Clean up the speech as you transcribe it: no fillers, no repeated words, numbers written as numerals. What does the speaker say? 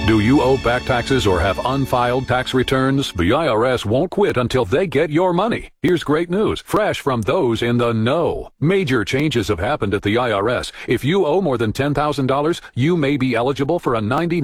Do you owe back taxes or have unfiled tax returns? The IRS won't quit until they get your money. Here's great news, fresh from those in the know. Major changes have happened at the IRS. If you owe more than $10,000, you may be eligible for a $99